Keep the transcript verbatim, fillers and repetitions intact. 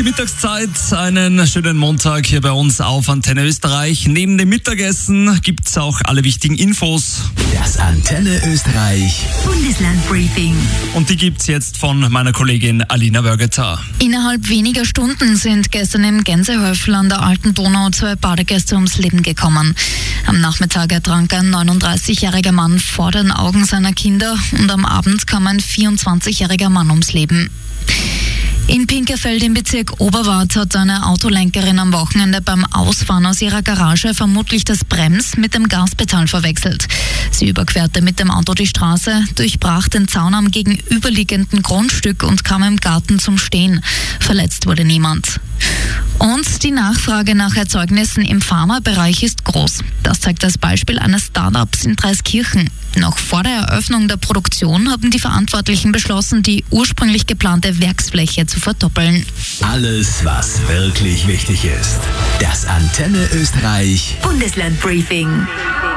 Mittagszeit, einen schönen Montag hier bei uns auf Antenne Österreich. Neben dem Mittagessen gibt's auch alle wichtigen Infos. Das Antenne Österreich Bundeslandbriefing. Und die gibt's jetzt von meiner Kollegin Alina Wörgeter. Innerhalb weniger Stunden sind gestern im Gänsehäufel an der Alten Donau zwei Badegäste ums Leben gekommen. Am Nachmittag ertrank ein neununddreißigjähriger Mann vor den Augen seiner Kinder und am Abend kam ein vierundzwanzigjähriger Mann ums Leben. In Pinkerfeld im Bezirk Oberwart hat eine Autolenkerin am Wochenende beim Ausfahren aus ihrer Garage vermutlich das Brems mit dem Gaspedal verwechselt. Sie überquerte mit dem Auto die Straße, durchbrach den Zaun am gegenüberliegenden Grundstück und kam im Garten zum Stehen. Verletzt wurde niemand. Und die Nachfrage nach Erzeugnissen im Pharmabereich ist groß. Das zeigt das Beispiel eines Startups in Dreiskirchen. Noch vor der Eröffnung der Produktion haben die Verantwortlichen beschlossen, die ursprünglich geplante Werksfläche zu verdoppeln. Alles, was wirklich wichtig ist. Das Antenne Österreich Bundeslandbriefing.